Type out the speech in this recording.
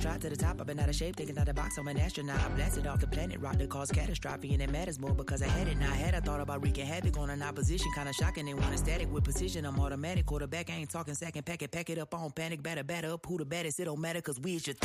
tried to the top, I've been out of shape, thinking out the box, I'm an astronaut. I blasted off the planet, rock that caused catastrophe, and it matters more because I had it. Now I had, I thought about wreaking havoc on an opposition, kinda shocking, they want a static with precision. I'm automatic, quarterback, I ain't talking second, pack it up on panic, batter up, who the baddest, it don't matter, cause we is your